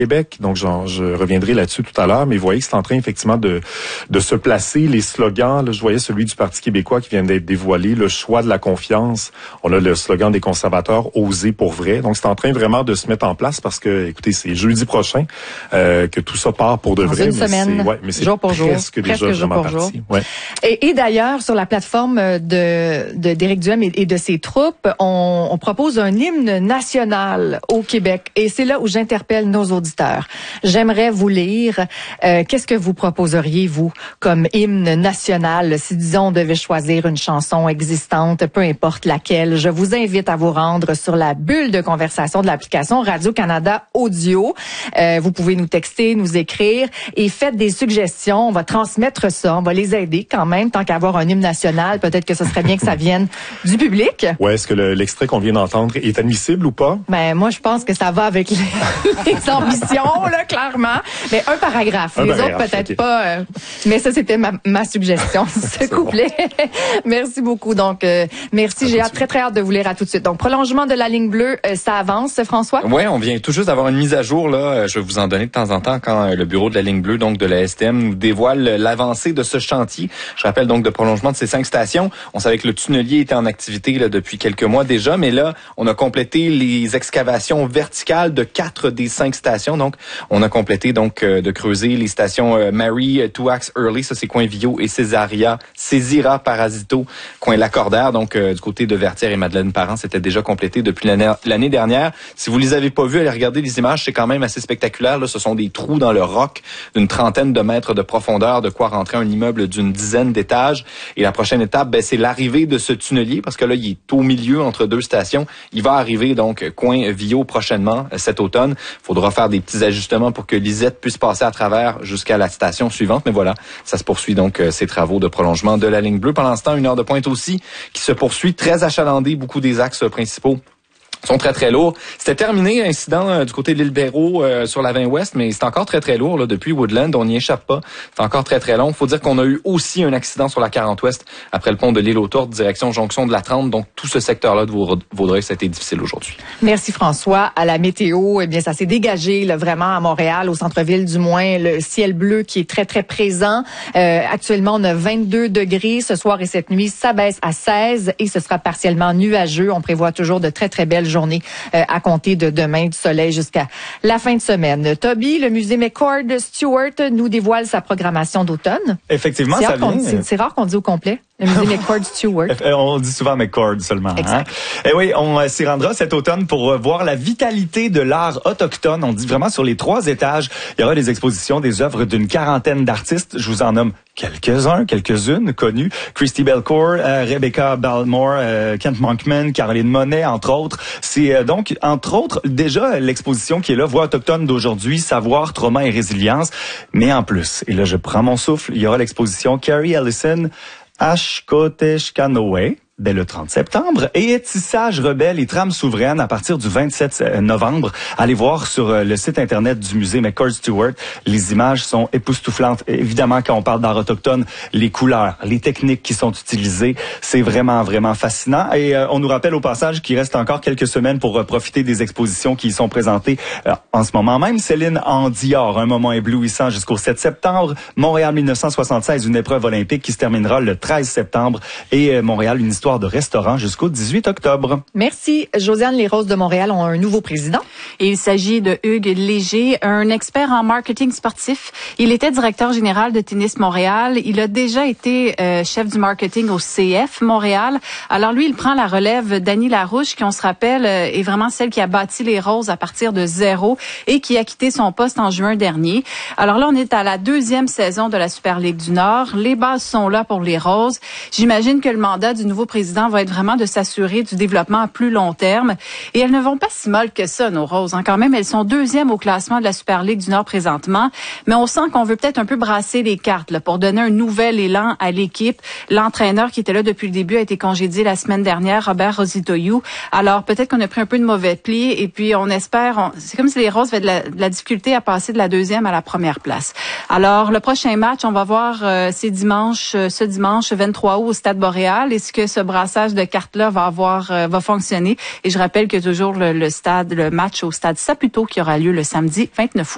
Québec, donc je reviendrai là-dessus tout à l'heure, mais vous voyez que c'est en train effectivement de se placer. Les slogans, là, je voyais celui du Parti québécois qui vient d'être dévoilé, le choix de la confiance. On a le slogan des conservateurs, oser pour vrai. Donc c'est en train vraiment de se mettre en place parce que, écoutez, c'est jeudi prochain que tout ça part pour de vrai. Une semaine, mais c'est jour pour jour, presque déjà vraiment parti. Ouais. Et d'ailleurs, sur la plateforme d'Éric Duhem et de ses troupes, on propose un hymne national au Québec. Et c'est là où j'interpelle nos auditeurs. J'aimerais vous lire. Qu'est-ce que vous proposeriez, vous, comme hymne national, si, disons, on devait choisir une chanson existante, peu importe laquelle? Je vous invite à vous rendre sur la bulle de conversation de l'application Radio-Canada Audio. Vous pouvez nous texter, nous écrire et faites des suggestions. On va transmettre ça. On va les aider quand même, tant qu'à avoir un hymne national. Peut-être que ce serait bien que ça vienne du public. Ouais, est-ce que l'extrait qu'on vient d'entendre est admissible ou pas? Ben, moi, je pense que ça va avec les ambitions, là, clairement. Mais un paragraphe. Les autres, peut-être pas. Mais ça, c'était ma suggestion, ce couplet. Merci beaucoup. Donc, merci. J'ai très hâte de vous lire à tout de suite. Donc, prolongement de la ligne bleue, ça avance, François? Oui, on vient tout juste d'avoir une mise à jour, là. Je vais vous en donner de temps en temps quand le bureau de la ligne bleue, donc de la STM, nous dévoile l'avancée de ce chantier. Je rappelle donc de prolongement de ces 5 stations. On savait que le tunnelier était en activité là, depuis quelques mois déjà, mais là, on a complété les excavations verticales de 4 des 5 stations. Donc, on a complété donc de creuser les stations Mary, Touax, Early, ça c'est coin Vio, et Césira, Parasito, coin Lacordaire, donc du côté de Vertières et Madeleine-Parent, c'était déjà complété depuis l'année dernière. Si vous les avez pas vus, allez regarder les images, c'est quand même assez spectaculaire. Là, ce sont des trous dans le roc d'une 30aine de mètres de profondeur, de quoi rentrer un immeuble d'une 10aine d'étages. Et la prochaine étape, c'est l'arrivée de ce tunnelier, parce que là, il est au milieu entre 2 stations. Il va arriver donc coin Vio prochainement cet automne. Il faudra faire des petits ajustements pour que Lisette puisse passer à travers jusqu'à la station suivante. Mais voilà, ça se poursuit donc ces travaux de prolongement de la ligne bleue. Pendant ce temps, une heure de pointe aussi qui se poursuit, très achalandée. Beaucoup des axes principaux sont très, très lourds. C'était terminé, l'incident du côté de l'île Béraud sur la 20 Ouest, mais c'est encore très, très lourd. Là, depuis Woodland, on n'y échappe pas. C'est encore très, très long. Il faut dire qu'on a eu aussi un accident sur la 40 Ouest après le pont de l'île aux Tourtes, direction jonction de la 30. Donc, tout ce secteur-là de Vaudreuil, ça a été difficile aujourd'hui. Merci, François. À la météo, eh bien, ça s'est dégagé là, vraiment à Montréal, au centre-ville du moins. Le ciel bleu qui est très, très présent. Actuellement, on a 22 degrés. Ce soir et cette nuit, ça baisse à 16 et ce sera partiellement nuageux. On prévoit toujours de très, très belles journée à compter de demain, du soleil jusqu'à la fin de semaine. Toby, le musée McCord Stewart nous dévoile sa programmation d'automne. Effectivement, ça vient. C'est rare qu'on dit au complet. Le musée McCord Stewart. On dit souvent McCord seulement. Hein? Et oui, on s'y rendra cet automne pour voir la vitalité de l'art autochtone. On dit vraiment sur les 3 étages. Il y aura des expositions, des œuvres d'une 40aine d'artistes. Je vous en nomme quelques-unes connues. Christy Belcourt, Rebecca Balmore, Kent Monkman, Caroline Monet, entre autres. C'est donc, entre autres, déjà l'exposition qui est là, Voix autochtone d'aujourd'hui, savoir, trauma et résilience. Mais en plus, et là je prends mon souffle, il y aura l'exposition Carrie Ellison, Ashkoteshkanoe, dès le 30 septembre, et Tissage rebelle et trame souveraine à partir du 27 novembre. Allez voir sur le site internet du musée McCord Stewart. Les images sont époustouflantes. Évidemment, quand on parle d'art autochtone, les couleurs, les techniques qui sont utilisées, c'est vraiment, vraiment fascinant. Et on nous rappelle au passage qu'il reste encore quelques semaines pour profiter des expositions qui y sont présentées en ce moment même. Céline en Dior, un moment éblouissant jusqu'au 7 septembre. Montréal 1976, une épreuve olympique qui se terminera le 13 septembre. Et Montréal, une histoire de restaurant jusqu'au 18 octobre. Merci. Josiane, les Roses de Montréal ont un nouveau président. Et il s'agit de Hugues Léger, un expert en marketing sportif. Il était directeur général de Tennis Montréal. Il a déjà été chef du marketing au CF Montréal. Alors lui, il prend la relève d'Annie Larouche, qui, on se rappelle, est vraiment celle qui a bâti les Roses à partir de zéro et qui a quitté son poste en juin dernier. Alors là, on est à la 2e saison de la Super Ligue du Nord. Les bases sont là pour les Roses. J'imagine que le mandat du nouveau président va être vraiment de s'assurer du développement à plus long terme. Et elles ne vont pas si mal que ça, nos Roses. Quand même, elles sont 2e au classement de la Super Ligue du Nord présentement. Mais on sent qu'on veut peut-être un peu brasser les cartes là, pour donner un nouvel élan à l'équipe. L'entraîneur qui était là depuis le début a été congédié la semaine dernière, Robert Rositoyou. Alors peut-être qu'on a pris un peu de mauvais pli et puis on espère... c'est comme si les Roses avaient de la difficulté à passer de la 2e à la 1re place. Alors le prochain match, on va voir ce dimanche 23 août au Stade Boréal. Est-ce que ce brassage de cartes-là va fonctionner? Et je rappelle que toujours le match au Stade Saputo qui aura lieu le samedi 29 août.